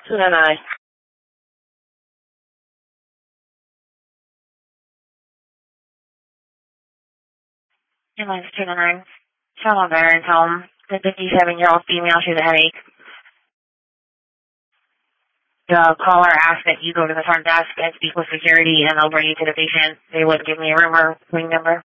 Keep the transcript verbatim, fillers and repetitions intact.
two nine nine. Ambulance two nine nine. Charlotte Veterans Home. The fifty-seven-year-old female, she has a headache. The caller asked that you go to the front desk and speak with security, and they'll bring you to the patient. They would give me a room or wing number.